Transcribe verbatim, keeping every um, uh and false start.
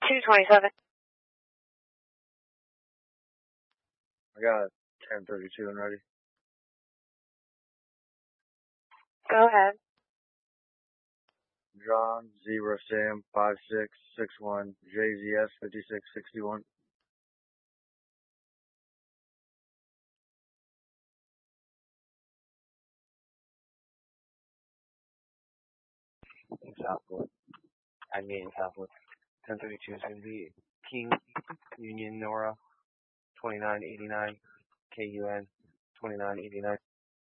two twenty-seven. I got ten thirty-two and ready. Go ahead. John, Zebra, Sam, five six six one, J Z S, fifty-six sixty-one. Southwood. I mean Southwood. ten thirty-two is going to be King Union Nora twenty-nine eighty-nine K U N twenty-nine eighty-nine.